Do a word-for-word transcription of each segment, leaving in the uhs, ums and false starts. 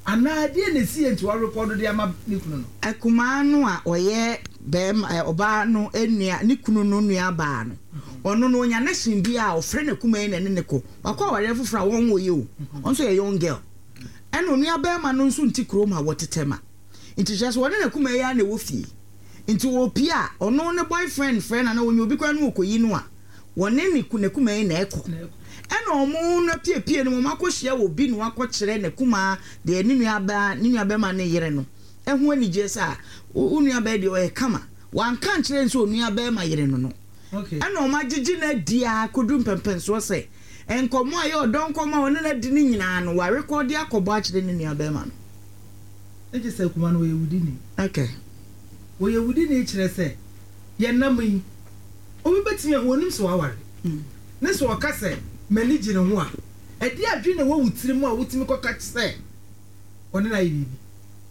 ana de na si enti wa record de ama ne kunu no akuma no a oye bem oba no enua ne kunu no nua ba no ono no nya na shin bi a ofre na kuma ne ne ko wakwa ware fofra won woye o onso ye young girl eno nua ba ma no nso nti krom ha wotetema nti just won na kuma ya na wo fie nti wo pia ono ne boyfriend friend na wonye obi kwa no okoyi no a wone ne kuna kuma na eko ena omo no pie pie no makohia wo bi no akokire ne kuma de ne nua ba ne nua ba ma ne yere no ehu ani jesa unua ba de o e kama wan kan kire nso onua ba ma yere no no okay ena o magigi na dia kodum pempen so se enkomo aye odon koma wona na di ni nyina no wa record akobo akire ne nua ba ma no eje se kuma no we wudi ni okay we wudi ni kire se ye nam yi obi betime wonim so aware ne so ka se mani gine ho a edi adwe na wo wutiri mu a wutimi koka se wona na yi bibi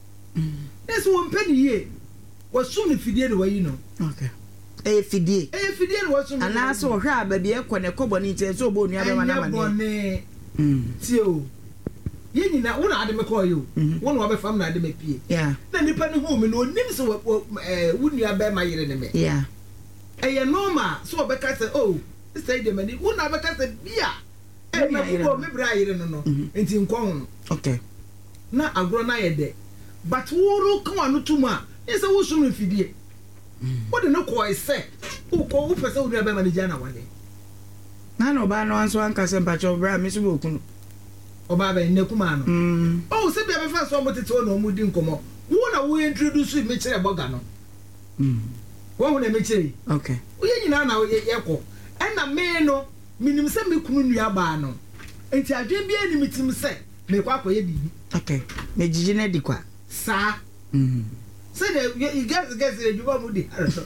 ne so won pani ye wo sum ne fidie de wayi no okay eh fidie eh fidie de wo sum ana so hwe abade e kone kobo ni nten so obo nua be ma na ma ne mm tio ye nyina wo na ade me ko yo wo na wo be fam na ade me pie yeah na nipa ne ho me no onim so eh wo nua be ma yire ne me yeah eh normal so be ka se oh say the money wo na be ka se bia e me ko me bra yire no no enti nkon okay na agro na ye de but wo ru kan anu tuma e se wo sum fidie wo de no ko e se wo ko wo pese wo be manager na wale na no ba no anso anka se mpacho bra mi so bokunu oba ba ne kuma no mm oh se bia be fa so mo tete wo no mu di nkomo wo na wo introduce me kire boga no mm wo ho na me kire okay wo ye nyina na ye ko ena me no minim se me kunu nua ba no enti adwen bia ni mitim se me kwa koye bibi okay me jiji na di kwa sa mm se de you guys guys de juba mu di araso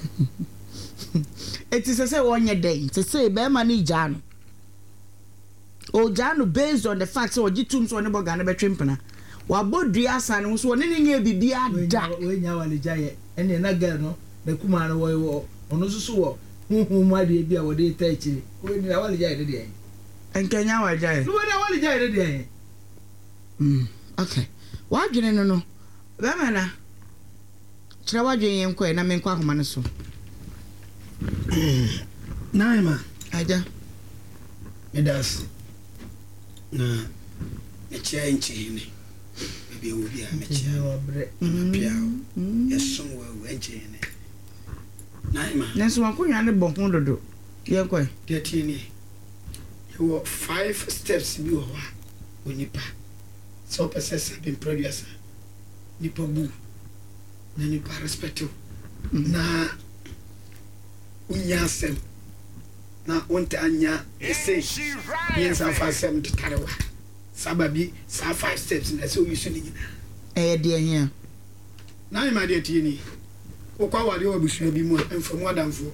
eti se se wonye dey se se be ma ni jano o jano based on the fact so jitum so ne boga na betwempena wa bodua san wo so ne nye bibia da we nya wale jaye ene na girl no na kuma no wo ono susu wo hu mu ade bia wo de ta chiri we ni wale jaye de de enkenya wa jaye no we na wale jaye de de mm okay wa dwene no no be ma na kira wa dwene yen ko na men kwa homa ne so naima aja medas na echa enchi ni bebe wo bia mecha wo bre pia yeso wo enchi ni naima neso wakonya ne bon ho dodo yen ko de tieni yo five steps bi wo wa onipa so process been producer nipa bu na nipa respect na unya sem na wonte anya ese yen sa fa sem to tarewa sababi sa five steps na so you should eh de here na ima de tieni o kwa ware obusu bi mu emfamu adamfo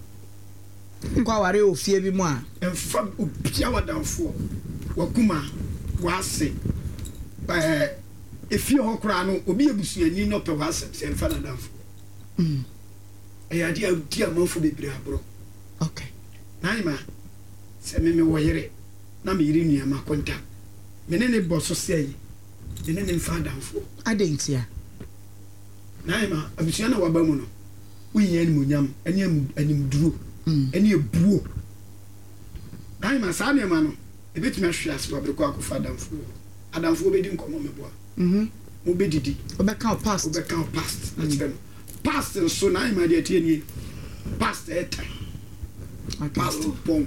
kwa ware ofie bi mu a emfa obia wadamfo wakuma wase eh efie ho kra no obi ebusuani no pe wase se emfa na adamfo mm eh ade adi amanfo bebre abro okay na ima se me me woyere na me yiri nua makonta me ne ne boso sei me ne ne mfa adamfo adentia na ima abusuana waba mu no uyiye ni munyam ani anim duro ani ebuo na ima sa ne ma no ebetumi ahwe ase wabere kwa kofa adamfo adamfo obedi nkomo meboa mhm mo bedidi obeka past obeka past na chebe no past so na ima de tie ni past eta past pom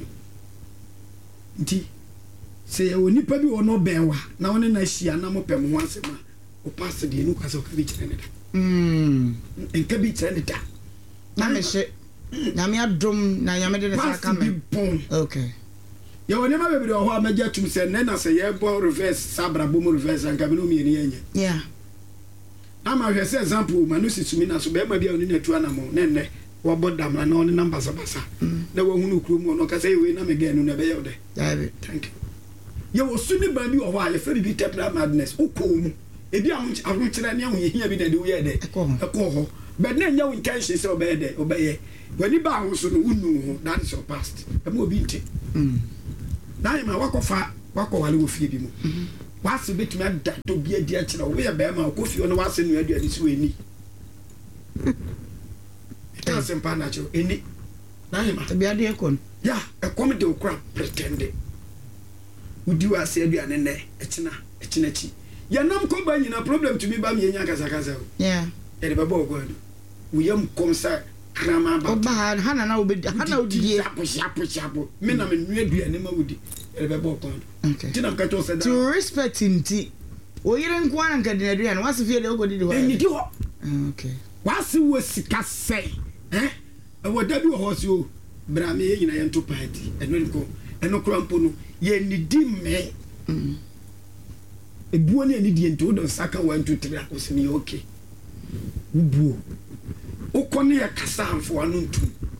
nti se oni pa bi wono benwa na woni na hia na mo pem ho asema o past de nu kwase o ka bi kire ne da mm enka bi kire ne da na me she na me adom na ya me de sa ka me okay ya woni ma bebre ho amaja tum se ne na se ye bo reverse sabra bo mo reverse anka bi no mi ni enye yeah na ma hwe se example ma no sisumi na so be ma bia oni na tu anamo ne ne wo bodam na oni number sabasa na wo hunu krom no ka se we na me ga nu na be ye de thank you ye wo suni ba bi o ho a ye feri bi temporary madness o ko mu e bi ahun ahun kire ne ahun hia bi na de wo ye de e ko ho but na nya wo intention se o be de o be ye wani ba ahun so no unu ho that is your past e mo bi nti mm na ima wakofa wako wale wo fie bi mu wase betumi ada to bia di akira wo ye be ma ko fie no wase no aduane si weni ta sempa na cho eni na hima bia de ekon ya e kom de okra pretend udi wase aduane ne ekina ekina chi ya nam ko ba nyina problem to me ba me nya kasa kasa yeah e de baba ogo adu wo yam kom sa krama ba oba hana na obi hana odi chapo chapo chapo me na me nua aduane ma wudi e de baba ogo adu okay tina ka to se da to respect nti o yire nko an ka de aduane wase fie de ogodi de ho eni di ho okay wase wo sika sei eh e wo da bi ho so o bra me ye nyina ye nto party eno nko eno krampo no ye ni di me mm ebuo ne ani die nto do saka one two three akosini okay ubuo ukone ya kasa amfo anu ntu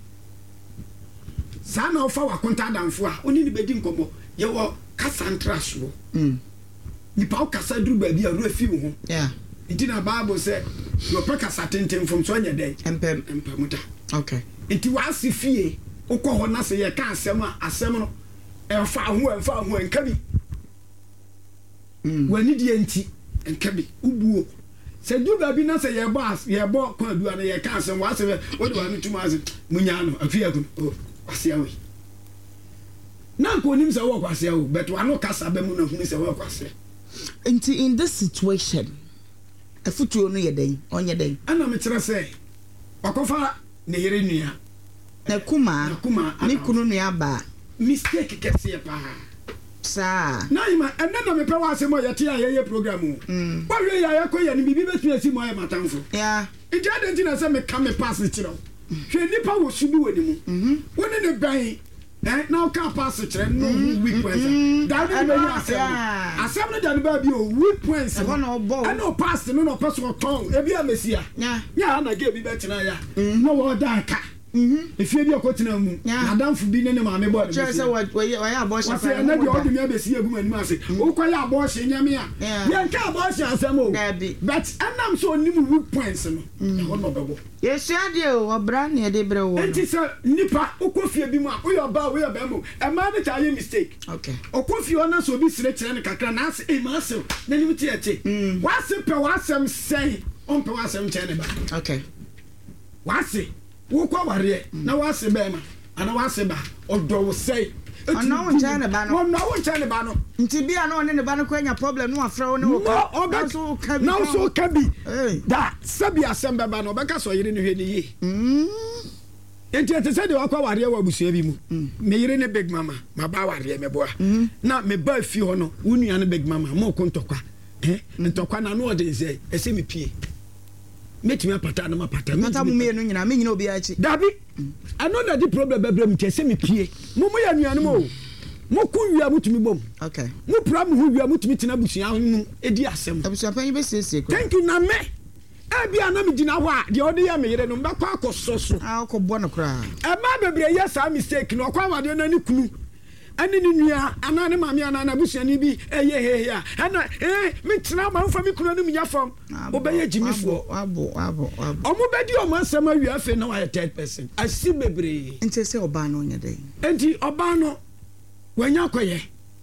sana ofa wa konta damfo a oni ni bedi nkomo ye wo kasa ntraso mm nipa o kasa duru ba bi a ru afi ho yeah nti na bible say yo pa kasa tenten from so anya den empem empamuta okay nti wa asifie ukọ ho na se ye ka asem a asem no e fa ho e fa ho enka bi mm wani die nti enka bi ubuo se du ba bi na se ye boss ye bo kwa adua na ye ka asem wa se wo de wa no tuma ase munya no afia kun oh kwase awe na ko nim se wo kwase awe but wa no kasa ba mu na hu se wo kwase nti in this situation afutuo no ye den onye den ana me kire se wakofa ne yere nua na kuma na kuma ni kunu nua ba mistake kese pa sa na ima enne na me pe wa asem o ye tie aye program o mm wa we ya ya ko ye ni bibi betu asi mo aye matamfo yeah nti adanti na se me ka me pass kire o hwe nipa wo subi woni mu mhm woni ne ban eh na o ka pass kire no weak points da bi be asem asem no da ba bi o weak points e na obo and no pass no no pass o ton e bi amesia yeah ya na ge bi betina ya no wo da ka mhm efie bi akotina mu na danfo bi ne ne ma me bo chere say what what ya abortion wase na bi odi me abesi agum anim ase o kwa ya abortion nyame a ye nka abortion asem o but anam so onim weak points no e ho no bebo yesu ade o obra ne de bre wo enti se nipa okofie bi mu a o yo ba o yo ba mu e ma ne ta ye mistake okay okofie ona so bi sire kire ne kakra na ase e ma ase na nim tie tie wase pe wasem sei on pe wasem che ne ba okay wase wo kwa ware na wase be ma ana wase ba odo wo sei ono wo nche ne ba no ono wo nche ne ba no nti bia no ne ne ba no kwanya problem no afra wo ne wo ka na so ka bi na so ka bi da sabi asem be ba no be ka so yire ne hwe ne yi mm enti ete se de wakwa ware wa busua bi mu me yire ne big mama ma ba ware me boa na me ba fi ho no wo nua ne big mama mo ko ntokwa eh ntokwa na no de ze ese me pie metimi apata na mapata mata mu me no nyina me nyina obi achi dabi ano na di problem bebre mu tese me pie mo mo ya nua no mo mo ku wia mutumi bom okay mo pra mo hu wia mutumi tina busua hu edi asem abusua pan be sese ko thank you na me e bia na me gina ho a de odi ya me yire no mbakwa akoso so a ko bo no kra e ma bebre yes a mistake no kwa wade na ni kunu ani ni nua ana ne mame ana na busuani bi eye he he ana eh me tena ma mfa me kunu no nya fam obeye jimifo abo abo abo omo bedi o ma sama wi afi na wa third person asi bebre nti se oba no nya den enti oba no wanya koye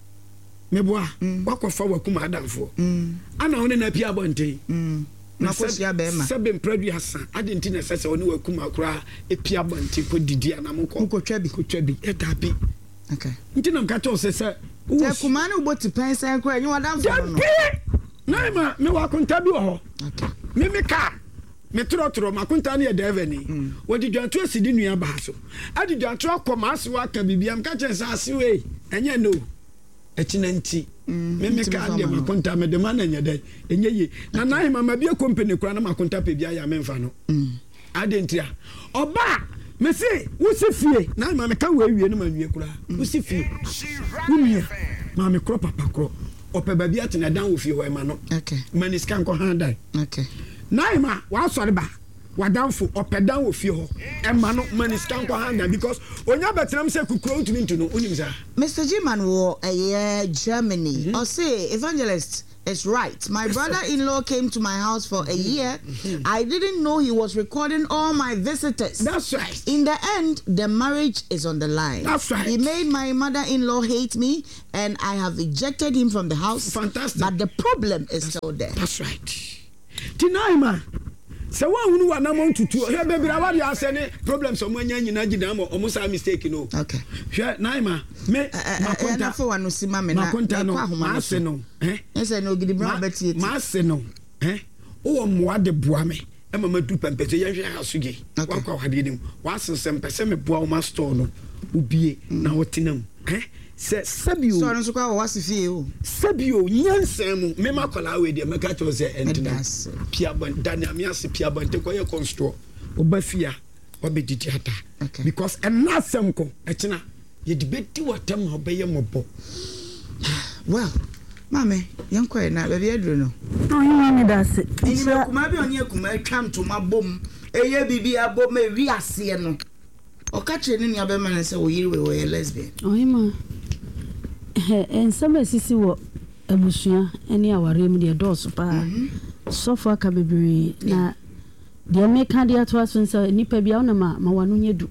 meboa wakofa wakuma adamfo ana woni na pia bonte na ko sia be ma sebe mpradu asa ade nti na sese woni wakuma kura e pia bonte ko didi ana mko ko twa bi ko twa bi e tabi okay nti na mkato sese te kuma na uboti pensa ko enyi wadamfo no na ma me wakunta bi wo ho okay me me ka me tro tro makunta na ye deveni wodi dwanto asidi nua ba so adi dwanto akoma ase waka bibiam ka chen sa ase we enye no etinanti me me ka ande makunta me de mana nya dai enye ye na na mama bi company kura na makunta pe bia ya memfa no ade ntia oba me se wo se fie na mama ka wa wie no ma wie kura wo se fie wo mama kro papa kro ope ba bia tena dan wo fie ho ema no okay maniska nko han dai okay naima wa sori ba wadanfo opedan wo fie ho ema no maniska nko han dai because onya betenam se kukuro ntumi ntu no onim sa Mister G man wo eh Germany o say evangelist It's right. My brother-in-law came to my house for a year. Mm-hmm. I didn't know he was recording all my visitors. That's right. In the end, the marriage is on the line. That's right. He made my mother-in-law hate me, and I have ejected him from the house. Fantastic. But the problem is that's, still there. That's right. Tinaima. So what who want among to two? Here, baby, I want you ask any problems. Someone you know, you almost a mistake, you know. Okay. Sure, Naima. Me, my contact for one to see my my contact no. Maseno. Eh? Yes, I know. Give the brown betty. Maseno. Eh? Oh, moi de bois me. Emma me do pempete. Yan hwe hasugi. Wakwa hade nim. Wasen sem pese me boa o ma store no. Ubie na wotinam. Eh? Se sabio so no so kwa wase fie o sabio nyansam mu me makola we de meka to se entina pia ban dania me ase pia ban te koye constro obafia obedidi ata because enasem ko ekina ye de beti watam obeye mobo well mame yanko na bebe aduro no no yin ni da se ni me kuma bi oni akuma atwam to mabom eye bibi abom e wi ase no o ka kire ni nua be man se wo yiri we we lesbian oh ima en sama sisi wo abusua eni aware mu de dɔɔso pa sofo aka bebre na de me ka de ato aso nsa nipa bia ona ma ma wanu nyedu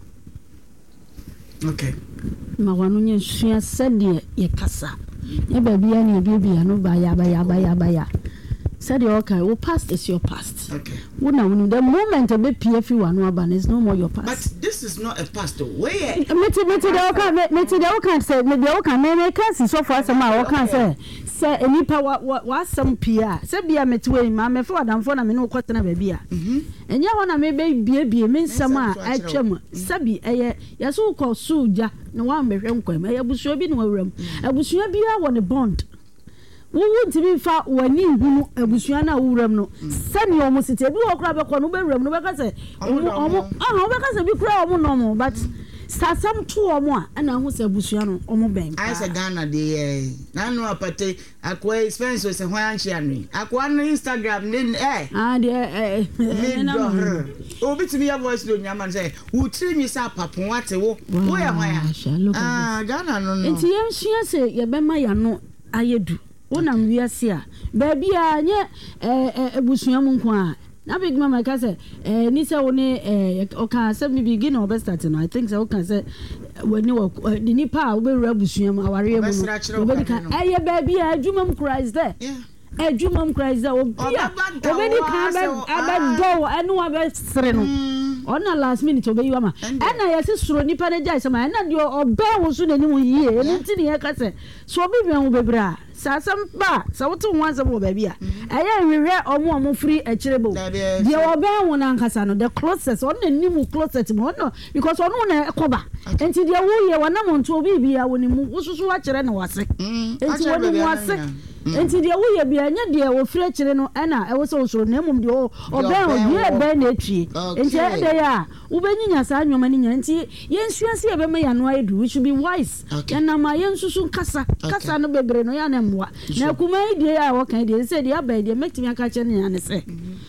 okay ma wanu nye sua sɛdeɛ ye kasa ya ba bia ne bia bia no ba ya ba ya ba ya ba ya said okay, well, past is your past. Okay. Well, now, the moment a bit P F one one is no more your past. But this is not a past. Where? Me to me to the okay, me to the okay say me the okay me me can see so far some I can say say any power what what some P R. Say bia me to ma me for adam for na me no kwata na ba bia. Mhm. Enya ho na me be bia bia me nsam a atwam. Sabi eye yeso ko suja na wa mbehwe nkwam. Eye busuo bi na wawram. Abusuo bia wo ne bond. Wo won't be fa wani hunu abusua na wuram no sani omo site bi wo kra be ko no be wuram no be ka se omo omo ah be ka se bi kra omo no mo but sasam to omo a na hu se abusua no omo ben I say Ghana de na no apate akwa expense we se ho anche anwi akwa no Instagram ne eh ah de eh na obi timi ya voice do nyama say wo tiri mi sa papon wate wo wo ya ho ya ah Ghana no no enti yem hia se ye be ma ya no ayedu ona wiase a ba bia nye eh ebusua mu nko a na big mama ka say eh ni say woni eh o ka say me begin o be start no I think say o ka say woni wo ni nipa o be wura busua mu aware mu no o be ka eh ba bia adwuma mu Christ there yeah adwuma mu Christ there o bia o be ni ka ba abado anu wa be sere no ona last minute o be yiwa ma ana yesi suro nipa na jai sama ana de o be wo so nani mu yie eni ti ne ka say so obi bia wo bebra sasam ba sa wotu wansa bo ba bia eye hwehwe omo omo free akirebo de o be wo na nkasa no the closest on nani mu closet mo no because ono na ekoba enti de wo ye wana mo nto obi bia wo ni mu wosusu wa kire na wase enti wo ni mu wase enti de wo ye bia nya de wo free akire no na e wo so so na emum de o obe o ye be na etwie enti e de ya wo benyinya sa anwoma ni nya enti yensuanse e be ma ya no ayedu we should be wise na ma yensusu kasa kasa no bebre no ya na na kuma idie a wo kan die se die aba die metimi aka che ne ane se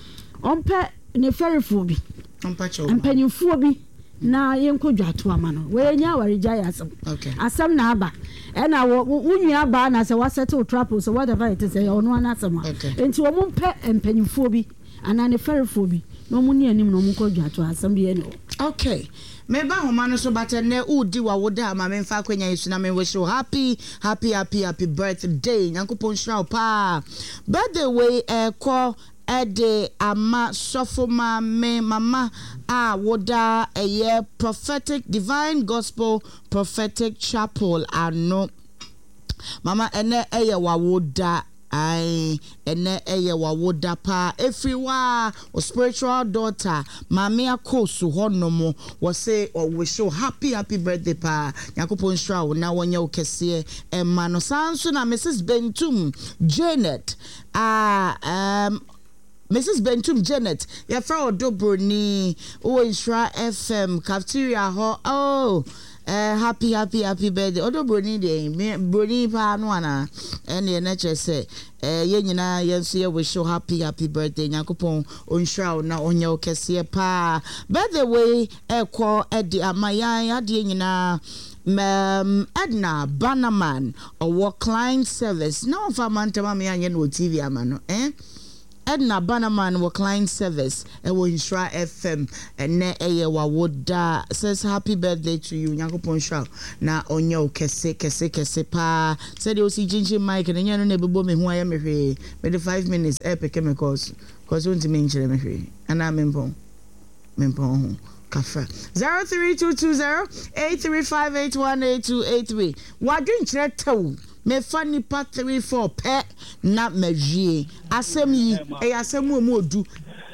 ompe ne ferifo bi ompa cho empanyufo bi na yenkodwato ama no we nya warija ya asam asam na aba e na wo unyu aba na se wasete trap so whatever it is e ono ana asam enti wo mpe empanyufo bi ana ne ferifo bi no mu ne anim no mu kodwato asam bi ene okay meba homa no so batene udi wa woda ma memfa kwenya yesu na me wish you happy happy happy happy birthday nyankopon shra pa birthday way e ko ede ama sofoma me mama a woda eye prophetic divine gospel prophetic chapel ano mama ene eye wa woda ai ene eye wa woda pa everyone o spiritual daughter mami akosu honomo wo say o wish you happy happy birthday pa yakopon shra wo na wonya okese e ma no sanso na Missus Bentum Janet ah um Missus Bentum Janet ya fra odobroni o Isra F M cafeteria ho oh Uh, happy happy happy birthday odo broni de me broni pa no ana ene na che se eh ye nyina yenso ye wish you happy happy birthday nyakopon onhra na onye okese pa birthday way ekọ edi amayan ade nyina um, Edna Bannerman or client service. No, if I'm on time, I'm no T V, I'm eh? Edna Bannerman or client service. And we insure F M and ne eye wa woda says happy birthday to you, Nyanko Ponsha. Na onyo kese kese kese pa. Said you see Ginger Mike and you know bo me who I am me the five minutes epic chemicals. Cause won't mention me and I'm in pon. Mempon. Kafa zero three two two zero eight three five eight one eight two eight three. Wadun chretew me fa nipa three four pe na mejie asem yi e asem mu odu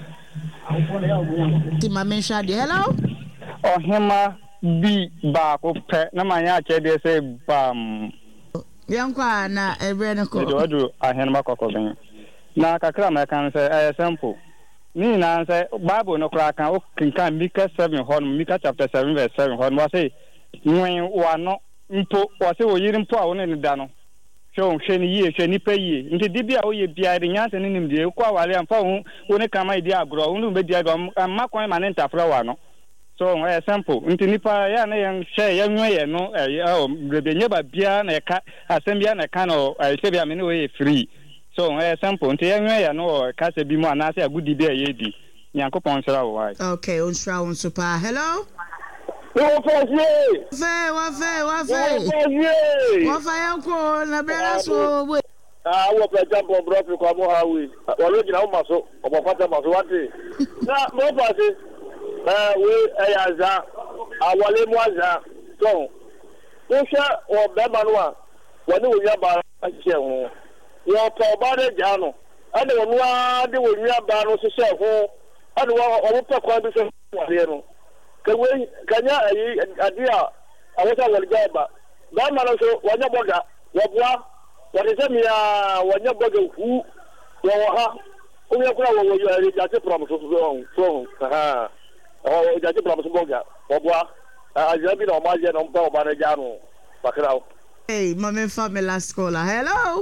ti ma mensha de hello ohema bi ba ko pe na manya che de say bam yankwa na ebre ne ko de odu ahenma kokko ben na kakra ma kan say eh simple ni na say Bible no kra kan o kinkan Micah seven hon Micah chapter seven verse seven hon wa say nwen wa no mpo wa say o yiri mpo a wo ne da no hwe hwe ni yie hwe ni pa yie nti di bia o ye bia de nyanse ni nim de ko awale amfa wo wo ne kama idi agro wo no be dia do amma kwan ma ne ntafra wa no so eh simple nti nipa ya na yen hwe ya nwe ye no eh o bebenye ba bia na ka asem bia na ka no eh se bia me ne we free. So, eh, simple. Until you know, Casa be more, and I say a good idea, Yedi. Yankopon Sra. Okay, on Sra on Super. Hello? What Wafe, wafe, wafe. Wafe, uncle, na brother, so. Ah, what a jump on Brock, come on, how we are looking at muscle, or my father must want it. Now, no party. Uh, we, as a, our name was a so. Pusha or Bemanua, when we are about a share. Your probable Jano. I don't know the way we are bound to say, oh, I don't want to talk about this. Can we, can you, idea? I was a little job. That man also, when you bugger, what, what is it, me, when you bugger who, well, who you are just a promise of wrong, so, ah, oh, just a promise of bugger, what, I just been on my gen on Paul Banajano, Bacrao. Hey, mommy, family last caller. Hello.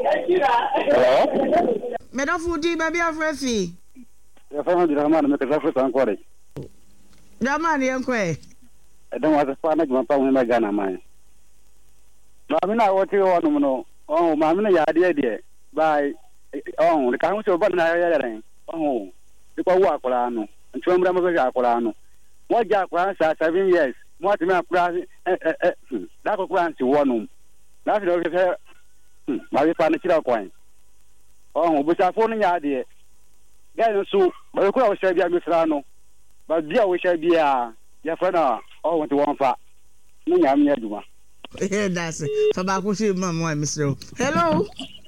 Hello. Madam Fudi, baby, I'm Refi. Your family, Raman, make a reference on Corey. Raman, young quay. I don't want to find my power in my gun, mine. Mamma, what you want to know? Oh, Mamma, idea, dear. By oh, the council of Banana. Oh, the Pawacolano, and two Ramazacolano. What Jack was seven years. What me appraise eh eh eh that go grant to one that do say hm ma we fa na kira kwan oh bu sa phone nya de guy no so ba ko o share bia me fra no ba bia o share bia ya fra na oh want to one fa no nya me aduma eh that's fa ba ko shi mama wa misro hello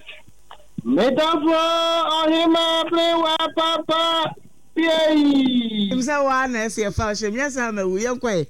Metafo ohima plewa papa pie imsa wa na se fa she me sa ma wu ye kwai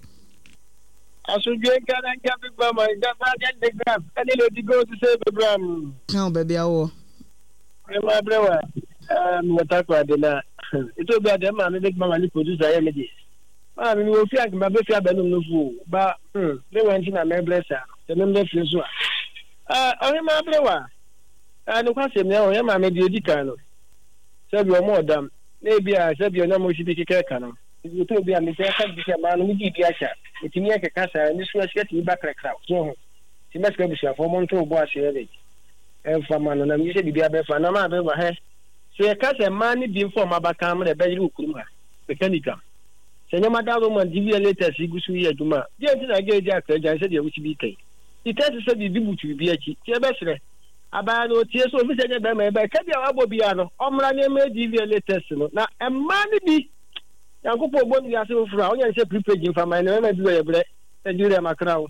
Asujwe kana nkapi bama ndafa the graph and it go to save the gram. No baby awo. My brother um what akwa de na it will be a dem and make mama ni producer ya me. Ma mi wo fi ak ma be fi abenu no fu ba hmm le wan na me blessa the name dey fi so ah o my brother ah no kwase me o ya ma me di kan no se bi o mo dam na bia se bi o na mo shi bi keke kan no you to be a me say ka bi se ma no mi di bi acha etimi eke kasa ni so asia ti ba krakra so ti meska bi sha fo mo nto bo asia le e fa ma no na mi se bi bia be fa na ma be ba he so e kasa ma ni bi inform abaka ma de be yiri ukuru ma mechanical se nyama da ro man divi latest igusu ye aduma bi enti na ge ja kra ja se de wuchi bi kai ti test se bi bi butu bi achi ti e be sere aba no ti so fi se je be ma e be ka bia wa bo bia no omra ne ma divi latest no na e ma ni bi Yankupo bon ya se ofura onye se prepaid infama na ma bi we bre Nigeria makrawo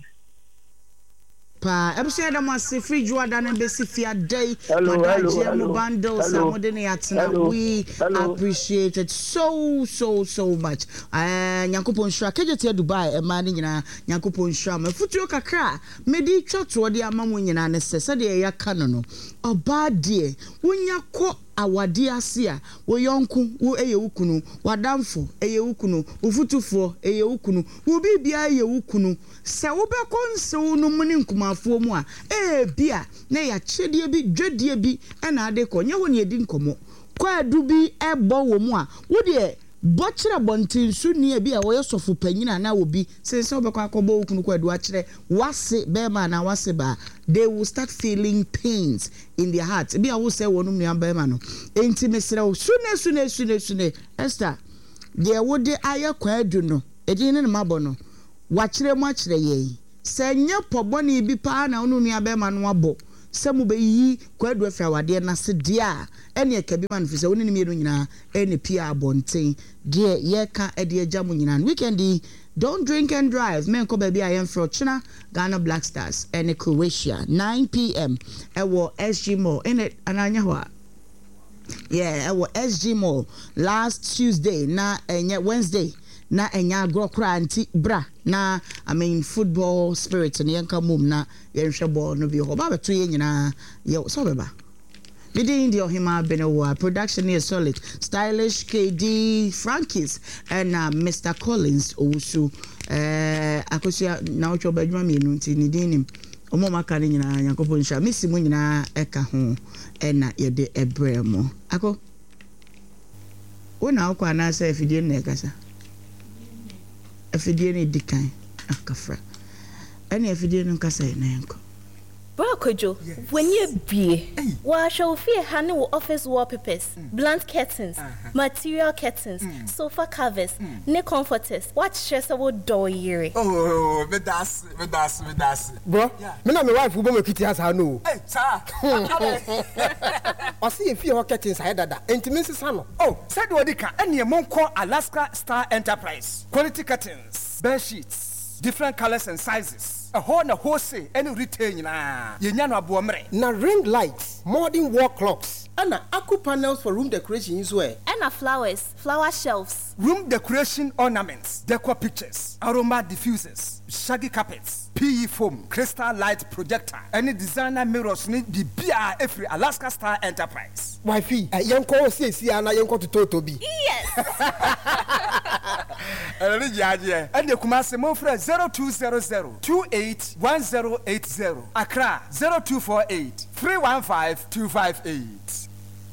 pa ebuse da mo se free juada na be si fia day madaje mo bundles amode ne atena we appreciate it so so so much eh Nyankopon hwa kejete Dubai e ma ne nyina Nyankopon hwa ma futuo kakra medi twoto de ama mo nyina ne se se de ya kano no oba de wonya ko awade ase a wo yonku wo eye wukunu wadamfo eye wukunu ufutufo eye wukunu wo bibia eye wukunu se wo be konse wo no muni nkumafo mu a eh bia na ya chedie bi dwadie bi na ade ko nye wo ne edi nkomo kwa adu bi ebo wo mu a wo de bɔkyerɛ bɔnten so ni bi a wɔyɛ sɔfo panyina na obi sɛ sɛ obɛkɔ akɔbɔ okunu kɔ adu akyerɛ wase bɛma na wase ba they will start feeling pains in their hearts bi a wo sɛ wɔn nua bɛma no enti mesrɛ sune sune sune sune Esther deɛ wo de ayɛ kwa adu no edin ne mabɔ no wakyerɛ mu akyerɛ yɛn sɛ nyɛ pɔbɔne bi pa na wo nua bɛma no abɔ sɛ mo be yi kwadu afra wade na se dia ene akabi man fi sɛ woni ne nyina ene pia abonten de ye ka ede agya mo nyina weekend don't drink and drive men ko baby I am from China Ghana Black Stars and Croatia nine p.m. ewo S G Mall in it ananya ho yeah ewo S G Mall last Tuesday na enye Wednesday na enya grokra anti bra na I mean football spirit ne yanka mum na yenhwe ball no bi ho ba beto ye nyina ye so beba leading the Ohima Benewa production is solid stylish K D Frankies and uh, Mister Collins Owusu eh akosia na ocho badwuma mienu nti ni dinim omo maka ne nyina yankopon sha misi mu nyina eka ho ena ye de ebremo ako wona akwa na sa afidie na ekasa afidie ne dikan akafra ene afidie no kasa na enko Bro Kojo, yes. When you be, wa show fear honey with office wallpapers, mm. blunt curtains, uh-huh. material curtains, mm. sofa covers, mm. ne comforters. What stress about door year? Oh, me das, me das, me das. Bro, yeah. Me na my wife who be kiti has no. Hey, sir. I see if you curtains I dada. Intimacy sano. Oh, said Wadika, any among call Alaska Star Enterprise. Quality curtains, bed sheets, different colors and sizes. A whole na wholesale any retail na yenyano abuomre na ring lights modern wall clocks and aqua panels for room decoration as well and flowers flower shelves room decoration ornaments decor pictures aroma diffusers shaggy carpets P E foam crystal light projector any designer mirrors need the B R every Alaska Star Enterprise wifey yanko see see na yanko to toto bi yes and the and the Kumasi mo friend zero two zero zero two eight one zero eight zero Accra zero two four eight three one five two five eight.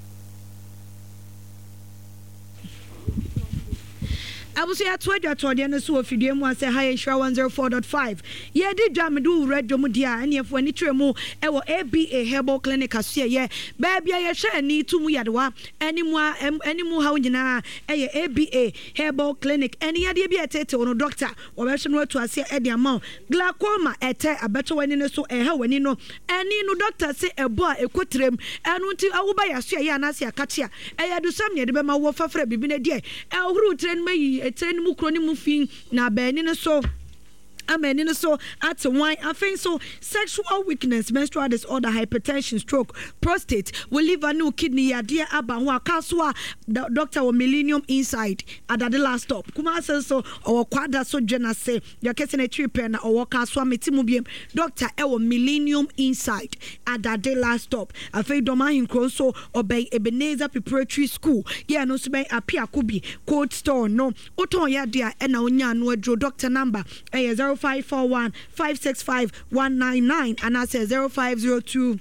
Abusu ya tuwa tuwa na suwa fidye mwa se high insure one oh four point five. Ye di jamidu red jomu dia eni efu eni tre mu ewo A B A Herbal Clinic asuye ye. Baby ye she ni tumu yadwa eni mwa eni mu hau njina eye A B A Herbal Clinic. Eni ya di ebi etete ono doctor wabeshe nwe tu asiye edi amao. Glaucoma ete abeto weni neso ehe weni no. Eni no doctor se eboa ekotrem. Enu nti awuba ya suye ya nasi ya katia. Eye dusam nye dibe ma wafafre bibine die. E uhuru tren meyi etreni mu kroni mu fin na bani no so ameni no so at wine afin so sexual weakness menstrual disorder hypertension stroke prostate will liver no kidney yade aba ho akaso a doctor wa Millennium Inside at the last stop kuma say so or kwada so dwena say your kese na trip na or kaso ametimu biem doctor e wa Millennium Inside at the last stop afin doma hinkro so obey Ebenezer Preparatory School yeah no so be apia kobi cold store no oton yade a na onya no adro doctor number eh zero five four one five six five one nine nine and I say zero five zero two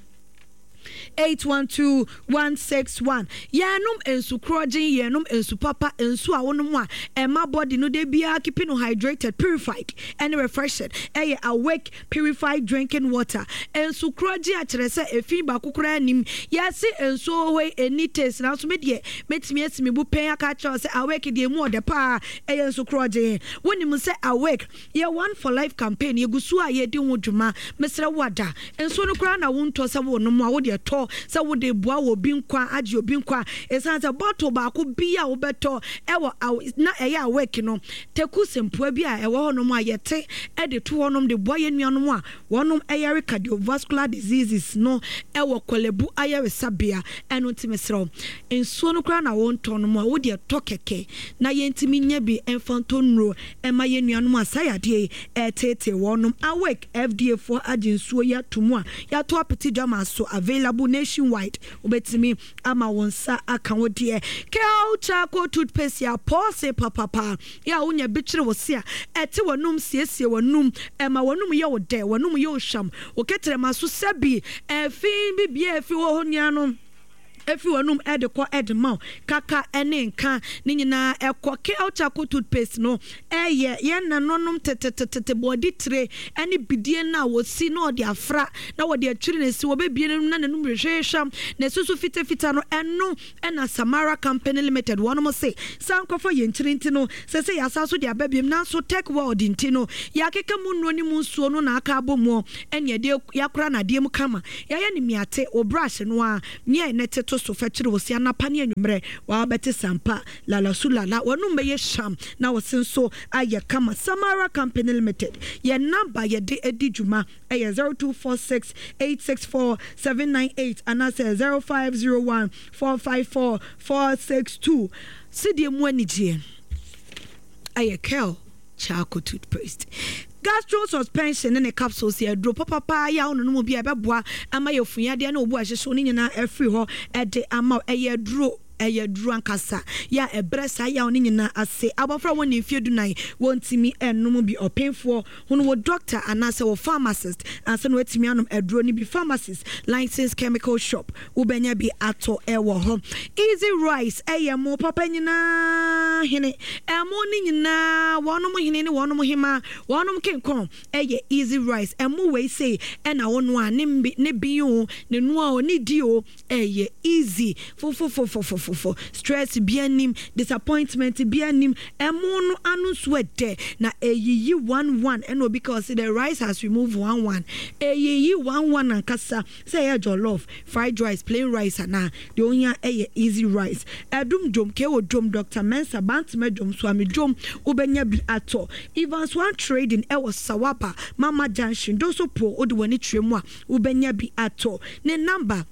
eight one two one six one. Yanum ensu krojin yanum ensu papa ensu a wonum a ema body no de bia keeping no hydrated, purified and refreshed. Eye awake purified drinking water. Ensu krojin a kire se efi ba kokora nim. Yase ensu we any taste na so me de metimi asimi bu pen aka cha se awake de mu de pa eye ensu krojin. Wonim se awake ye one for life campaign ye gusu a ye di ho dwuma mesre wada. Ensu no kra na wonto se wonum a wo de to so wo de boa wo bi nkwa age obi nkwa esanse bottle ba ko bi a wo beto ewo na eye awake no teku sempoa bi a ewo honom a yete e de to honom de boa ye nuanom a wonom eye cardiovascular diseases no ewo kolebu aye sabia eno ntimesro ensuo no kra na wo nto no a wo de to keke na ye ntimi nya bi enfanto nro e ma ye nuanom asayade e tete wonom awake F D A for agensuo ya tumu a ya to apeti jama so available nationwide ubetimi ama wonsa aka wodie Kel Charcoal toothpaste ya pause papa ya unya bichire wosia ete wonum siesie wonum ema wonum ye wode wonum ye osham oketere maso sabi efin bibia efi wo honia no efi wanum ede kɔ ede ma kaka ene nka ne nyina ekɔ Kel Charcoal toothpaste no eye ye nanonom tetetetete body tray ene bidie na wosi na ode afra na wode atwiri ne si obebie no na nanum rehwehwam na susu fita fita no eno ena Samara Company Limited wonom se sankofo ye nkyiri nti no se se yasa so de ababiem na so tech world nti no ya keka mu no ni mu nsuo no na aka abomo ene de yakora na de mu kama ya ya ni miate o brush no a nia nete to so fa kyire wosi anapa ne anwumre wa bete sampa lala sulala wonum be ye sham na wosin so aye kama Samara Company Limited ye number ye de edi djuma eh zero two four six eight six four seven nine eight and I say zero five zero one four five four four six two sidie mu anigye aye Kel Charcoal toothpaste gastro suspension in a capsule here drop papa ya ono no bi abeboa ama yefunya de na obu ahyeso ni nyina afiri ho e de ama eye dro eye dro ankasa ya ebresa ya oni nyina ase abofra woni fie dunai wontimi enum bi openfo hono wo doctor anase wo pharmacist anse no etimi anom edro ni bi pharmacist licensed chemical shop ubenya bi ato ewo ho easy rice eye mo papa nyina hene emo ni nyina wonom hene ni wonom hima wonom kenkon eye easy rice emo we say ena wono a ne ne biyo ne no a oni dio eye easy fo fo fo fo fo for stress bianim disappointment bianim emo no anu swede na eyiyi one one eno because the rice has removed one one eyiyi one one ankasa say ya jollof fried rice plain rice na the onya eye easy rice edum dom ke wo dom Doctor Mensa bantme dom so ami dom ubenya bi ato Evans One Trading e was Sawapa Mama Junction do so po odi wani tremu a ubenya bi ato ne number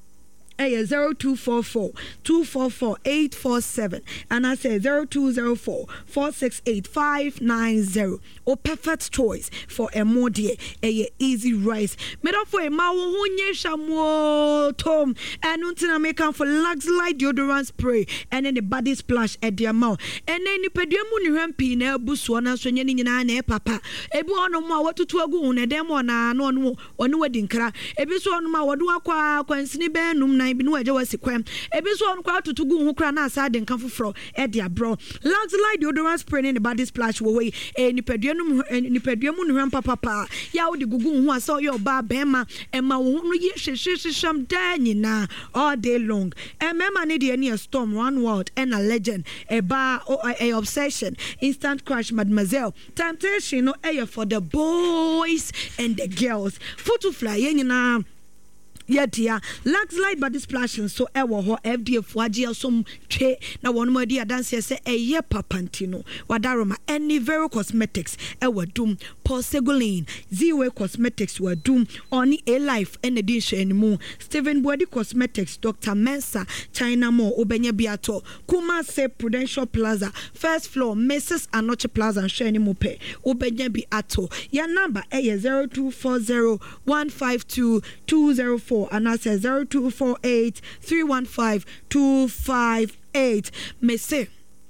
eh zero two four four two four four eight four seven and I say zero two zero four four six eight five nine zero or perfect choice for a more dear a easy rice made up for a ma hunye shamo tom and until make for Lux Light deodorant spray and then the body splash at their mouth and then the pediamu ni rampi na busu na so nyani nyina na papa ebi ono ma watutu agu na dem na no no ono wedding kra ebi so ono ma wodo akwa kwansini be num bi no aje wasi kwam ebi so on kwa tutugu hu kra na asade nkan foforo e dia bro Lux Light deodorant spray in the body splash wo we e nipaduanum nipaduamu no papa papa ya wo de gugu hu asa yo ba bema e ma wo no ye hwehwehwehwam da nyina all day long e mema ne de ne storm one world and a legend e ba a obsession instant crush mademoiselle temptation no e for the boys and the girls photo fly nyina yeah dear Lux Light body splashing so ewo ho F D A fuaji asom twe na won mo dia dance say eye papantino wadaroma any Vero Cosmetics ewo dum Porcelain Ziwe Cosmetics were doom oni a life and edition mu Stephen Body Cosmetics Doctor Mensa China Mall Obenya Biato Kumase Prudential Plaza first floor Missus Anoche Plaza and Shani Mope Obenya Biato ya number eh zero two four zero one five two two zero four and I say zero two four eight three one five two five eight me say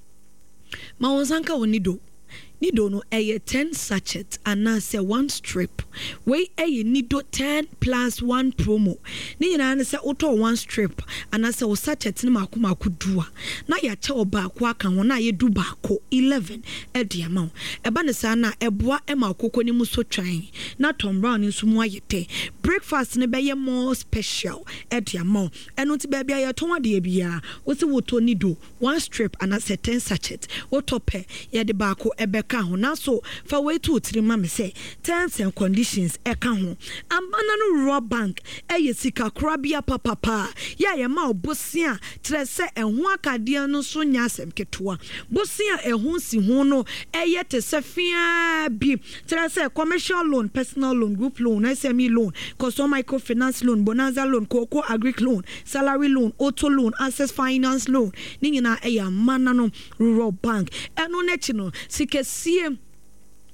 ma wonsanka wonido nido no eye ten sachet and I say one strip we eye nido ten plus one promo ni nyina na say auto one strip and I say o sachet ni makoma akudua na ya che oba akwa aka ho na ye du baako eleven e de amount e ba ne sa na eboa e ma akoko ni muso twan na Tom Brown nso mu ayete breakfast ne be ye more special e de amount eno ti ba bia ye ton ade bia wo se wo to nido one strip and I say ten sachet wo tope ye de baako e be ka ho na so fa we to tiri ma me say terms and conditions e ka ho amana no raw bank e ye sika krabia papa pa ya ye ma obosia tre se ehun akade no so nya asem ketoa bosia ehun si ho no e ye te se fia bi tre se commercial loan personal loan group loan S M E loan customer microfinance loan bonanza loan cocoa agric loan salary loan auto loan access finance loan ni nyina e ya mana no rural bank eno na chi no sika sie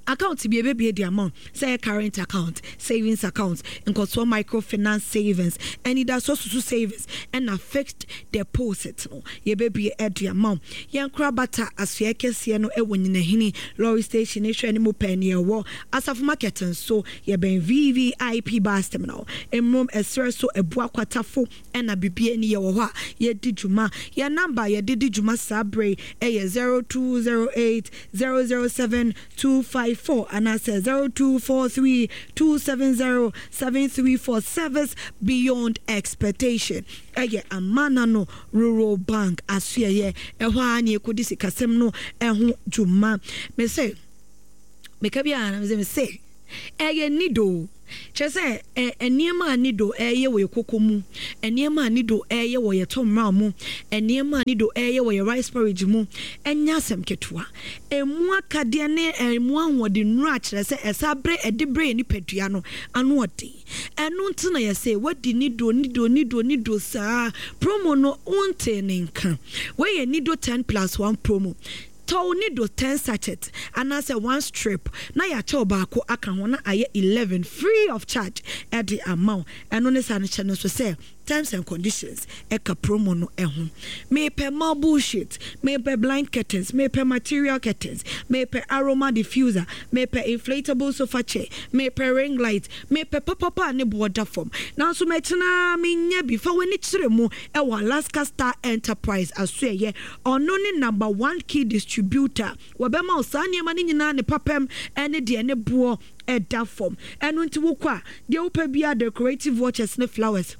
account be a baby the amount say current account savings account and control microfinance savings and it does also savings and a fixed deposit no ye baby at the amount yan crabata as ye can see no e won hini lorry station issue any more penny war as of market and so ye ben V V I P bus terminal and room a so a boa kwatafo and a bibi any ye ye did juma your number ye did juma sabre a zero two zero eight zero zero seven two five four and I say zero two four three two seven zero seven three four service beyond expectation. Eye amana no rural bank asua ye ehwa anye kodisi kasem no eho dwuma me say me ka bia na me say eye nido chese eniema nido eye wo kokomu eniema nido eye wo yetomra mu eniema nido eye wo rice porridge mu enya asem ketua emu akade ne emu anwode nura chese esabre edibre ni pedua no anu odi enu ntina ye say wadi nido nido nido nido sa promo no unte nenka we ye nido ten plus one promo tau nido ten sachet and as a one strip na ya cho baako aka ho na aye eleven free of charge at the amount and on the channel so say terms and conditions eka promo no ehun me pe more bullshit me pe blind curtains me pe material curtains me pe aroma diffuser me pe inflatable sofa chair me pe ring light me pe papa ne border form now so me tena me nya bi fa wani kire mu e wa Alaska Star Enterprise asue ye ono ne number one key distributor wo be ma osane ma ne nyina ne papam ene de ne bo e da form eno nti wo kwa de wo pa bia decorative watches ne flowers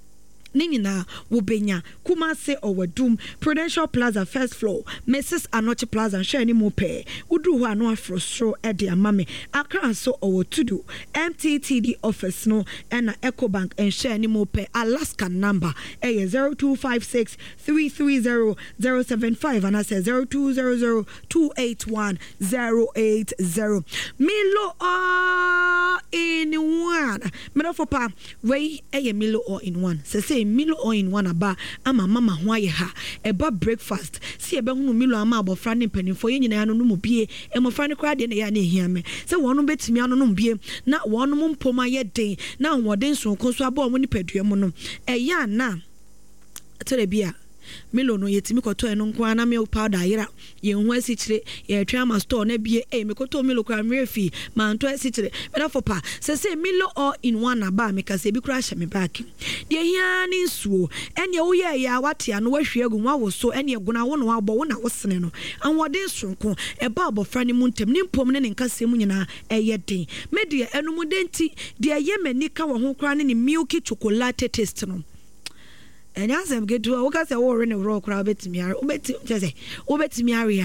Nina Wubenya, Kumase or Wadum, Prudential Plaza, first floor, Missus Anoche Plaza, and Shani Mope, Udu Wano Frostro, Eddie Mami, Accra so or to do, M T T D office no, and Echo Bank and Shani Mope, Alaska number, A zero two five six three three zero zero seven five, and I say zero two zero zero two eight one zero eight zero. Milo all in one. Medofopa, way a Milo all in one. Say, Milo all in one aba ama mama ho aye ha eba breakfast si ebe hunu Milo ama abofra ne mpanimfo ye nyina no no mu bie e mofra ne kra de ne ya na ehia me se wono betimi ano no bie na wono mo mpoma ye den na woden so konso aba mo ni padua mo no e ya na tele bia Milo no yetimi koto eno nko ana me powder yira ye hu asichire ye twa ma store na bie e me koto Milo kwa mrefi ma nto asichire beda fopa se se Milo all in one aba me ka se bi kura hye me back de hia ni nsuo ene wo ye ya wate ano wahwe agu wa wo so ene eguna wo no abo wo na wo sene no anwode sonko e ba abofra ni mu ntem ni mpom ne nka se mu nyina eye den me de enu mu denti de ye mani ka wo ho kura ne ni milky chocolate taste no and as I'm get to a work as a war in a rock crowd bet me, obet say, obet me area.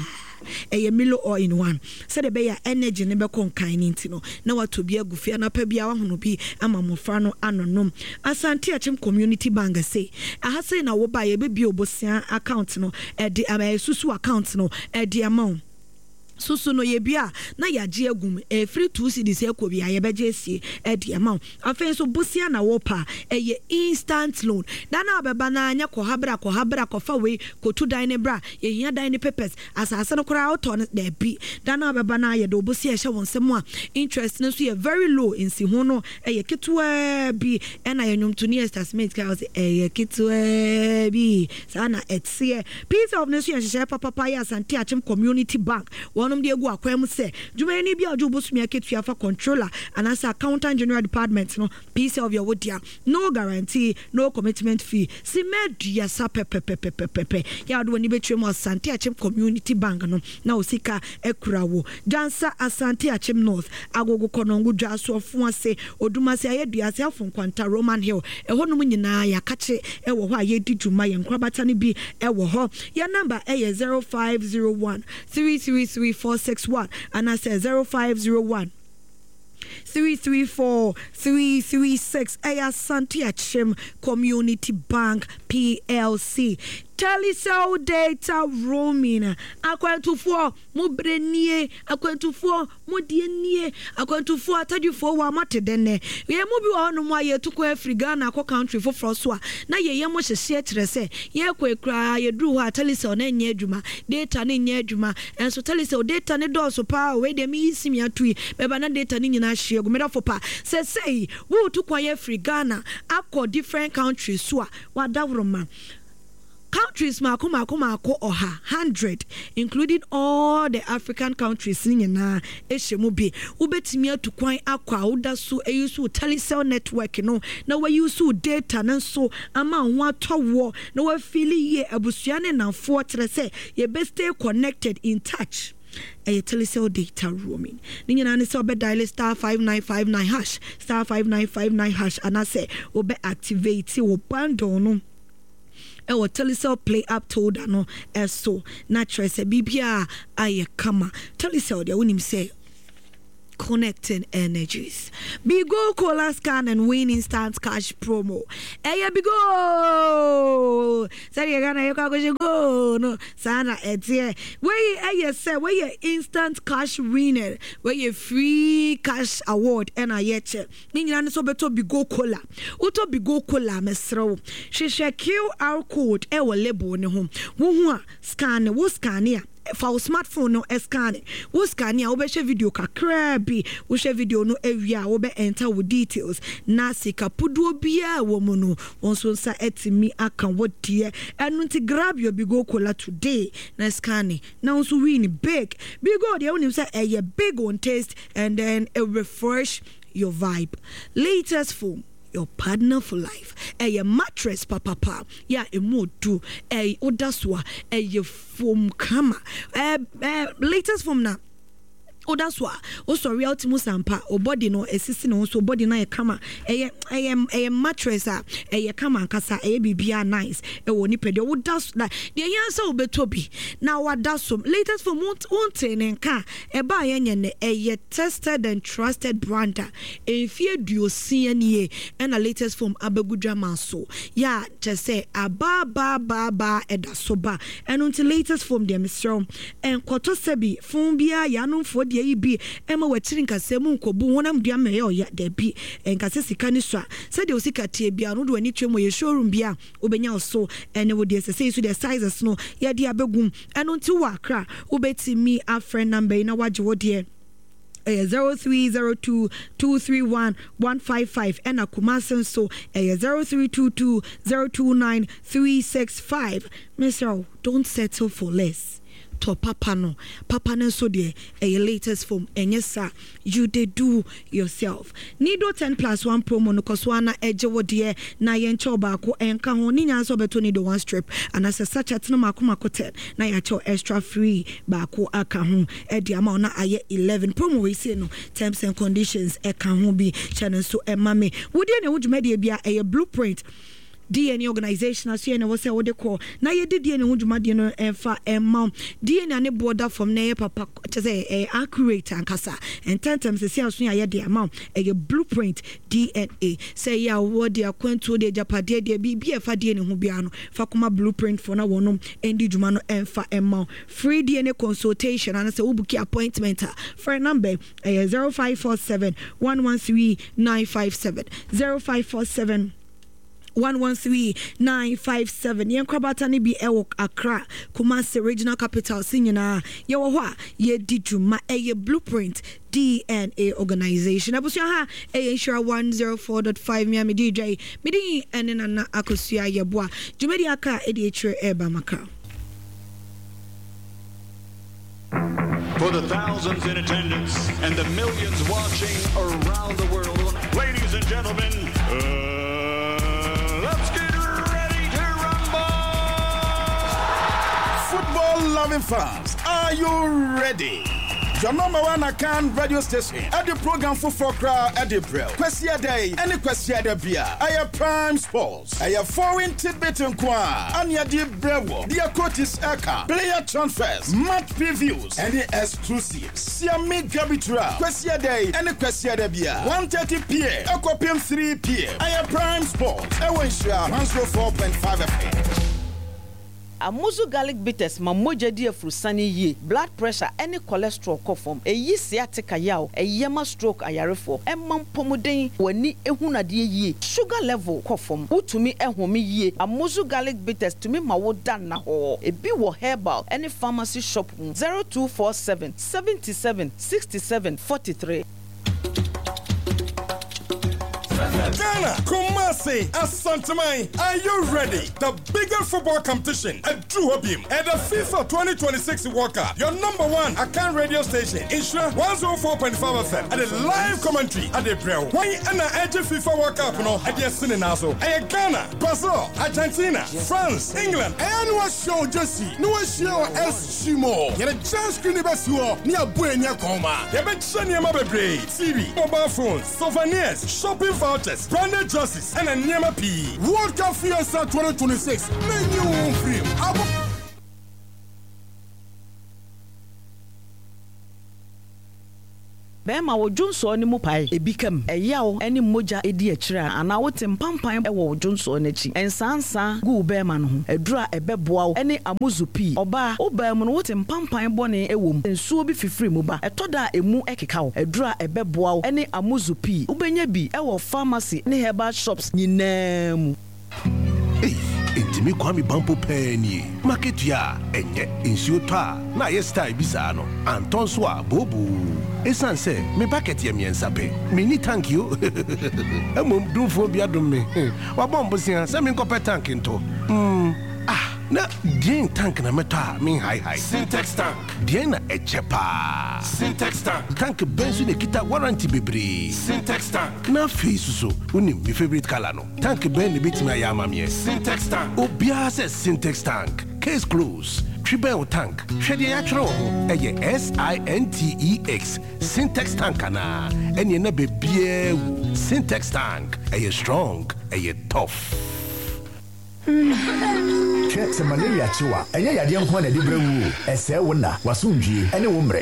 A Milo all in one. Said a bear energy never con kind intino. Now what to be a goofy and a pebia who be a mamofrano anonym. As Santiachim community banker say, I have seen a wo buy a baby obosia account no at the Susu account no at the amount. Susu no ye bia na ya je agum e free two cedis e ko bia ye beje sie e di amount afen so bosia na wopa e ye instant loan na na beba na anya ko habra ko habra ko fa we ko tu dan ne bra ye hia dan ne papers asase no kora auto ne da bi da na beba na ye do bosia hye won semu a interest no so ye very low in si ho no e ye ketwa bi e na ye nwum to near estimate ka say e ye ketwa bi sana etsie piece of nation hye papa papa ya Santiachim community bank onom de egu akwam se dwuma ni bia ojo bosumia ketua fa controller and as accountant general department no piece of your wodia no guarantee no commitment fee si media sa pepe pepe pepe ya do ni betwem Asante Achim community bank no na osika ekurawo jansa Asante Achim north agogo konongo dwaso ofo ase oduma se ayedua se afon kwanta Roman Hill e ho no nyina ya kache e wo ho ayedi dwuma ye nkrabata ne bi e wo ho ya number e zero five zero one three three three four six one and I say zero five zero one three three four three three six Aya Santiachim Community Bank P L C. Telecel data roaming. Akwantufoɔ mo brenie, akwantufoɔ mo dienie, akwantufoɔ atadufoɔ wa mate denne. Ye mo bi wɔ no mo aye to kɔ Africa Ghana kɔ country for so a na ye ye mo hyehye kyerɛ sɛ ye kɔ ekura ye duru hɔ Telecel na nyɛ adwuma, data ne nyɛ adwuma. Enso Telecel data ne dɔɔso pa we de mi simi atui. Beba na data ne nyina hye go meda fo pa. Sɛ sɛ wo to kɔ Africa Ghana akɔ different countries so a wadaworoma. Countries mako mako mako oha hundred, including all the African countries ni na ehyemu bi ubetimi atukwan akwa oda so eyusu Telecel network no na we use data na so ama ho atowo na we feel ye abusua ne namfo kyerɛ sɛ ye be stay connected in touch. A Telecel data roaming. Ninyana ne se obe dial star five nine five nine hash star five nine five nine hash and I say obe activate wo bundle no. Ewo Telecel play up to no eso natural se bibia aye kama Telecel de wonim say connecting energies. Bigo Cola Scan and win instant cash promo. Eya Bigo. Say you gonna you go go no sana etie. Where eya say where you instant cash winner, where you free cash award and a yeche. Ninyana so beto Bigo Cola. Uto Bigo Cola mesro. She share Q R code ewo label ne ho. Wo ho a scan wo scan ya. For smartphone no scan it. Wo scan ya wo be share video kakra bi, wo share video no ewia wo be enter wo details. Na sika puduo bia wo mu no wonso nsa etimi aka wo de. Enu nti grab your Bigo Cola today. Na scan it. Na wonso win big. Bigo de wonim say a big on taste and then a refresh your vibe. Latest phone, your partner for life. A mattress papa pa ya emu do a odaswa a foam kama uh, uh, latest foam na odaswa o sorry ultimo sampa o body no esisi no so body na e kama e e e mattress a e kama nkasa e bibia nice e woni pede o das na de yansa obetobi na wadasom latest foam wonte ne nka e ba yenye ne e tested and trusted brand e fie duosia nie and a latest foam abegudwa manso ya just say aba ba ba ba edasoba and until latest foam dem strom en kwoto sebi foam bia ya no fo ye bi ema wachiri nkase mu nkobu wonam dua me ya de bi nkase sika ni so se de osika tie bia no do ani twemo ye showroom bia obenya so ene wo de se so the sizes no ye de abegum eno nti wa kra obetimi a friend number na waje wo de zero three zero two two three one one five five and Akumasen so zero three two two zero two nine three six five. Mister Don't settle for less. To papa no papa no so de a latest form and yes sir you de do yourself nido ten plus one promo no koswana eje wo de na yen choba ko enka ho ni nyan so beto nido one strip and as such at no makoma kotel na ya cho extra free ba ko aka ho e de ama na aye eleven promo we say no terms and conditions e kan ho bi channel so e mame wo de ne wo dwuma de bia e blueprint D N A organization as you know what say what they call na ye D N A wudwuma de no emfa emma D N A ne border from na papa to say eh, accurate and kasa and ten times say aso ya de amount a blueprint D N A say ya what they akwantu de japade de bi bi efa D N A ho bia no fa koma blueprint for na wonom endi dwuma no emfa emma free D N A consultation and say ubuki appointment for number eh, zero five four seven one one three nine five seven zero five four seven one one three nine five seven. Yen kwabata ni bi ewo Accra Kumasi regional capital sinyina ye wo ho a ye di dwuma eye blueprint D N A organization abusia ha eye insure one oh four point five me me D J me di ene na na akosua ye boa dwumedi aka e di etire eba maka. For the thousands in attendance and the millions watching around the world, ladies and gentlemen, uh, let's get ready to rumble! Football-loving fans, are you ready? Your number one account radio station at the program for four crowd at the Brill. Question day, any question the beer. I have Prime Sports. I have foreign tidbit and qua. And ya di Brevo. The Cotis Eka. Player transfers, match previews, and the exclusives. Siami Gabitra. Question day, any question the beer. one thirty p.m. Aquapium three p.m. I have Prime Sports. I wish you one oh four point five F M. Amuzu garlic bitters ma moja di afurusani ye. Blood pressure any cholesterol kɔ fam. Eyi sciatica yaw, eyema stroke ayarefo. Emma pomodin wani ehunadie ye. Sugar level kɔ fam. Utumi ehumi ye. Amuzu garlic bitters tumi ma wo dan na ho. Ebi wo herbal any pharmacy shop zero two four seven seventy-seven sixty-seven forty-three. Ghana, Kumasi, Asantamai, are you ready? The biggest football competition at Druhobim and the FIFA twenty twenty-six World Cup. Your number one Akan radio station, Insura one oh four point five F M, and a live commentary at the Brel. Why and the edge of FIFA World Cup no at the Sininazo? I Ghana, Brazil, Argentina, France, England, and was show Jesse, no show S Shimo. You're a chance to never near Buena Coma. You're a Chania Mabe, T V, mobile phones, souvenirs, shopping vouchers, branded dresses, and a Nyama P. World Cup Fiesta twenty twenty-six. Menu free. Bema wo Junso ni mu pai ebikam eyawo eni moja edi akira ana wo tempampan e wo Junso n'achi ensansa gu bema no ho edura ebeboa wo eni amuzu pi oba oba mu no wo tempampan bone ewom ensuo bi fifiri mu ba etoda emu ekeka wo edura ebeboa wo eni amuzu pi ubenya bi e wo pharmacy ne herbal shops nyinaa. Hey, intimi kwami bampo penny. Market ya enye insio ta na ye style bisa no. Anton so a bobu. Esan se me bucket ye miensa pe. Me ni thank you. Emom dumfo bia dum me. Wa bombo sia se me nkopɛ tank nto. Mm. Ah, na din tank na meta me high high. Syntax tank. Din na echepa. Syntax tank. Tank bensu de kita warranty bebre. Syntax tank. Na face so uni my favorite color no. Tank ben ne bitima ya mamie. Syntax tank. Obia se Syntax tank. Case close. Triple tank. Shedi atro. Eye S I N T E X. Syntax tank ana. Enye na bebie. Syntax tank. Eye strong. Eye tough. Hwɛ sɛ malaria chiwa ɛnyɛ yadeɛ nko na de brɛ wu ɛsɛ wo na wasomdwie ɛne wo mmerɛ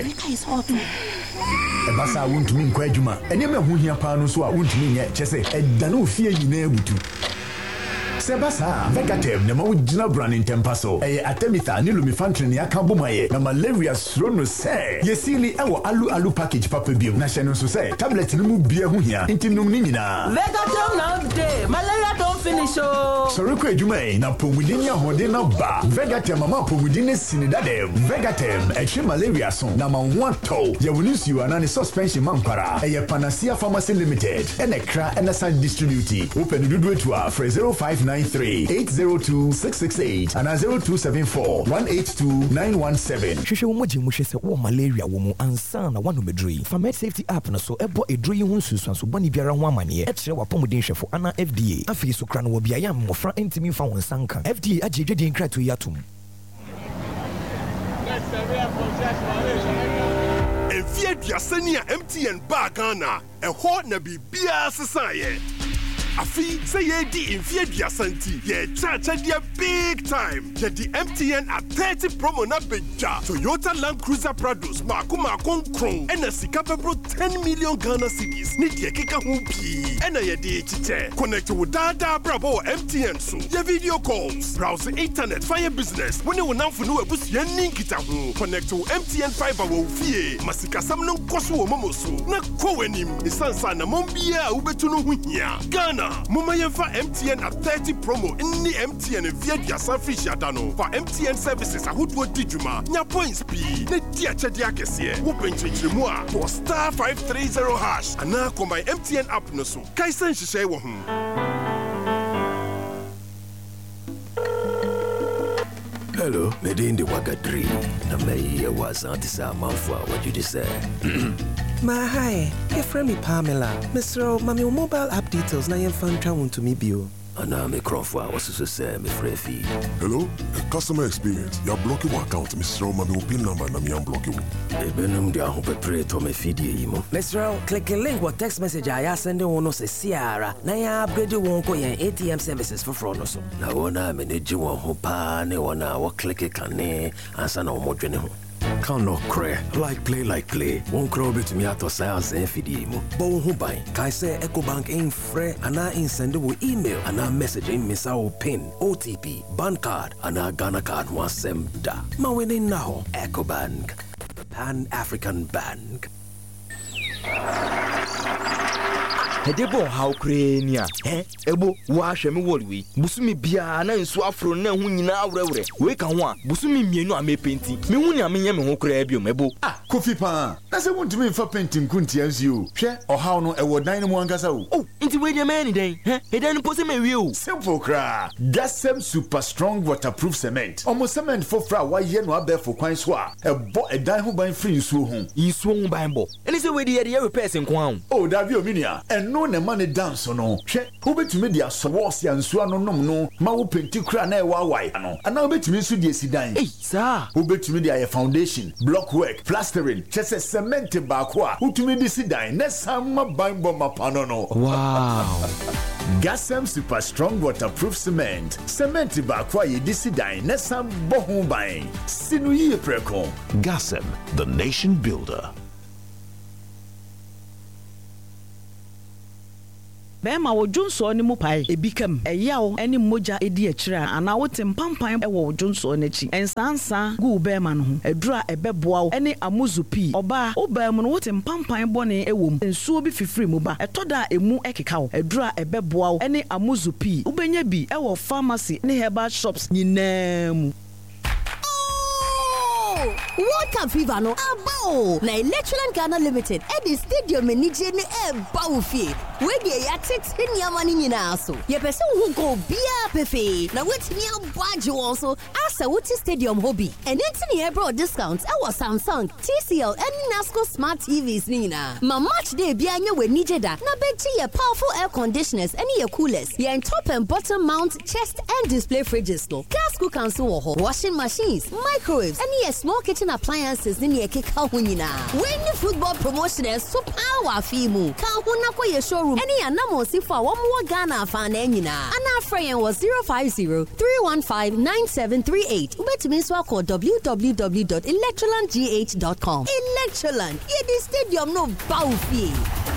ɛba saa wontumi nkɔ adwuma ɛnɛma ho hia paa no so a wontumi nyɛ kyɛ sɛ ɛdane wo fie nyinaa butu sɛ ba saa Vegatem na ma wo gyina brane ntempa so ɛyɛ Artemether ne Lumefantrine ne aka bomayɛ na malaria suro no sɛ yɛsili ɛwɔ alu alu package papa biom na hyɛ no nso sɛ tablet no mu bia ho hia nti nom ne nyinaa Vegatem now day malaria don't finish oh sɔre kɔ adwuma yi na pomudin ne ahoɔden na ba Vegatem ama pomudin ne sini dadam Vegatem ɛtwe malaria so na ma ho atɔ yɛwo ne nsuo ana ne suspension mankwara ɛyɛ Panacea Pharmacy Limited ɛna kra ɛna san distribute open dodo etu a for zero five nine three eight zero two six six eight and zero two seven four one eight two nine one seven. Hwehwɛ wo mogye mu hwɛ sɛ wo malaria wo mu ansa na wano medroi. Fa Med Safety app na so ɛbɔ edroi ho nsusuanso bɔne biara ho amanneɛ. Ɛkyerɛ wapɔmuden hwɛfo ana F D A. Afei so kra no wɔ biayɛ mmɔfra ntimi mfa wɔn nsa nka. F D A agye dwedin krato yi atom. Efie duasani a M T N ba Ghana ɛhɔ na bibia sesaeɛ. Afi say ye di in fear dia santi ye cha cha dia big time ye di M T N at thirty promo na beja Toyota Land Cruiser Prados maku maku kron ena sika pebro ten million Ghana cedis ni dia keka ho pi ena ye di chiche connect with data brabo M T N so ye video calls browse internet fire business when you now for no abusua ninkita ho connect to M T N fiber wo fie masika sam no koso wo momo so na ko wanim isansa na mombia ubetu no ho hia Ghana Muma yemfa M T N at thirty promo inni M T N via dia San Frisiadano for M T N services ahodo dijuma nya points bi ne dia chede akese wo benchechire mu a for star five three zero hash ana komai M T N app no so kai san hihye wo ho. Hello, Medindi Wagadri. Na me was antisa manfwa what you say. Ma hi, your friend me Pamela. Mister Mami mobile app details na yen fan travel to me bio. Ana me Crawford was to say me free. Hello, customer experience. You're blocking my account, Mister Mami pin number na me am blocking. E benum dia ho pepre to me feed imo. Mister click a link what text message I send one no se Ciara. Na ya upgrade won ko yen A T M services for front no so. Na wona me ne ji won ho pa ne wona wo click kan ne ansa na wo modwene ho. Kano cray, like play, like play. Won't crow bit me out of science and fidimu. Bon Hubai, Kaise EcoBank in free, and I sendable email, and I message in Miss our pin, O T P, bank card, and I Ghana card was sem da. Ma winning now, EcoBank, Pan African Bank. Hedebo how crania, eh? Ebo, wash me wodwi. Busumi bia na nsu afro na hu nyina awrewre. We ka ho a, busumi mienu a me penti. Me hu ni amenye me ho kra biom ebo. Ah, Kofi pa. Na se wontumi mfa penti nkunti ansu. Hwe, ohaw no ewo dan no mu ankasa wo. Oh, nti we dey man den. Eh? Edan no pose me wie o. Simple kra. Gasem super strong waterproof cement. Omo cement fofra wa ye no abefo kwan so a. Ebo edan ho ban free nsuo ho. Nsuo ho ban bo. Eni se we dey dey repair sen kwan. Oh, Davi Ominia. No ne money dance no hwe wobetumi dia so wos ya nsu anonom no ma wo penti kura na e wa wai no ana wobetumi nsu dia sidan eh sa wobetumi dia ya foundation block work plastering chese cement ba ko a wotumi di sidan na samma banbo mapano no wow. Gasem super strong waterproof cement cement ba ko ye di sidan na sam bo ho ban sinu yi preko. Gasem, the nation builder. Bema wo Johnson ni mu pai ebikam eyawo eni moja edi akira ana wo tempampan e wo Johnson n'achi ensansa gu bema no ho edura ebeboa wo eni amuzupi oba obam no wo tempampan bone ewom ensuo bi fifiri mu ba etoda emu ekeka wo edura ebeboa wo eni amuzupi ubenya bi e wo pharmacy ne herbal shops nyinam. Water fever no aba na Electroland Ghana Limited at the stadium ni je ne e ba wo fie we dey ya text ni amani nyina so ye pese wo go bia pefe na wetimi abwaje won so asa wo ti stadium hobby and enti ne ebro discount e wo Samsung T C L and Nasco smart T Vs ni na ma match day bia nya we nije da na beji ye powerful air conditioners and ye coolers ye top and bottom mount chest and display fridges no gas cookers wo ho washing machines microwaves and ye small kitchen appliances ni ye keka ho nyina when the football promotion so power fimu ka ho na ko ye showroom any anamo si for one more Ghana fan nyina ana friend was zero five zero three one five nine seven three eight ubetumi so call w w w dot electroland g h dot com. Electroland ye the stadium no bawfie.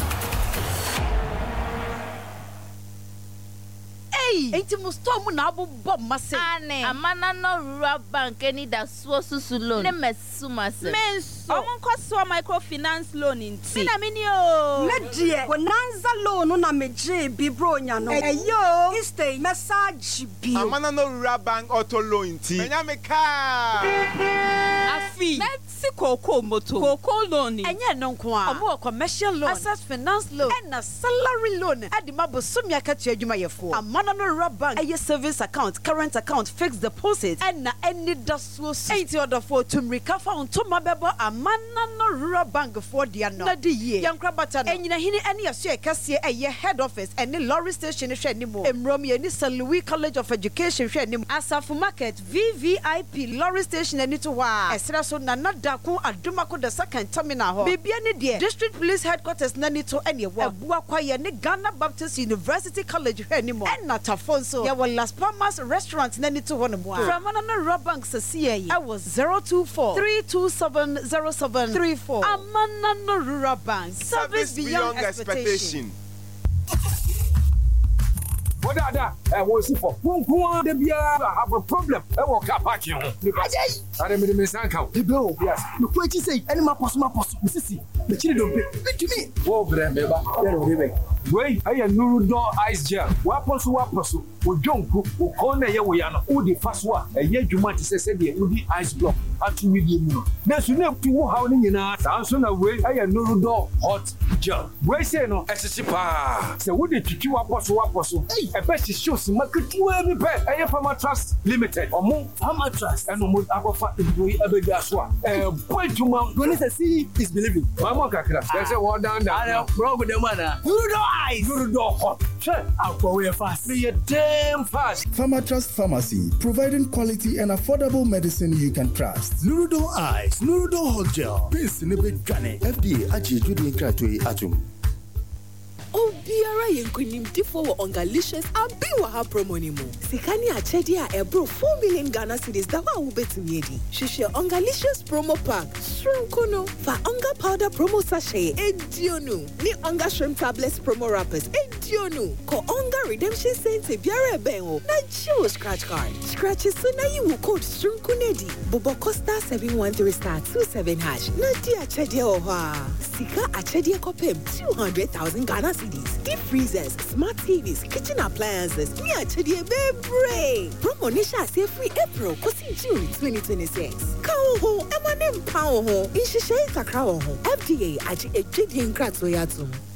Enti mustomu na abu bob mase ane amana no rural bank any da so susu loan ne mesuma se menso omon koso microfinance loan nti na mini o medie bonanza loan na meje bi bronya no eyo istay message bi amana no rural bank auto loan nti menya me ka afi Metsi koko moto koko loan enye no nko a omo commercial loan access finance loan and na salary loan adi mabosumi akatua adwuma yefo amana no rural bank eye service account current account fixed deposit and na any dasuo eighty order for to recover on to mabebo amana no rural bank for dia no na di ye yankra bata no enyina hini ene yaso ekase eye head office and lorry station hwe animo emrom ye ni Saint Louis College of Education hwe animo Asafu Market V V I P lorry station ani to wa esra so na nadako adumako the second terminal ho bibia ne de district police headquarters na ni to ene wo abua kwaye ne Ghana Baptist University College hwe animo na tafonso ya wa Las Palmas restaurant na ni to ho no mo from another rural bank sasiye I was zero two four three two seven zero seven three four amana no rural bank service beyond, beyond expectation. What are that? I want to see for one one. They be have a problem. I want car parking. I don't mean to miss uncle. The bill, yes. Look what you say. Any more possible possible. Missy, the children don't pay. To me. Oh, grandma. Wait, I am Nurudo ice gel. What possible? What possible? We don't cook. We corner here. We are not. Oh, the first one. A year you might say said the Udi ice block. At medium. Now, so now to how in our answer away. I am Nurudo hot gel. Wait, say no. S S Pa. So what did you what possible? What possible? I bet she shows market to every pet. I have a trust limited or more. How much trust and more aqua fat to do every gas one. A boy to mount when it's a see is believing. Mama Kakra. There's a one down there. I have wrong with the man. You know, I do the hot. Sure, I'll go away fast. Be a damn fast. Pharma Trust Pharmacy, providing quality and affordable medicine you can trust. Nurudo Ice, Nurudo Hot Gel, Pins in a bit Gane, F D A, Aji, Judy, Kratui, Atum. Oh, dear. biara yenkunimdifo wo Ongalicious abi wa ha promo ni mo. Sikani achedi a ebro four million Ghana cedis da wa wo betumi edi. Hwehwe Ongalicious promo pack. Shrimp fa Onga powder promo sachet edionu. Ni Onga shrimp tablets promo wrappers edionu. Ko Onga redemption center biara ben o. Na chiwo scratch card. Scratch so na you code Shrimkunedi. Bobo Costa seven one three star two seven hash. Na di achedi o ha. Sika achedi kopem two hundred thousand Ghana cedis. Deep freezers, smart T Vs, kitchen appliances. Ni achedi bebre. Promo ni sha say free April kosi June twenty twenty-six. Ka ho, emanem pa ho. Inshishe kakra ho. F D A aji ejidi nkratso yatum.